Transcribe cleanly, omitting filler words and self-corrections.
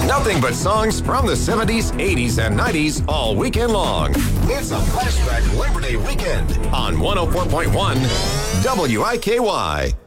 Nothing but songs from the 70s, 80s, and 90s all weekend long. It's a Flashback Labor Day weekend on 104.1 WIKY.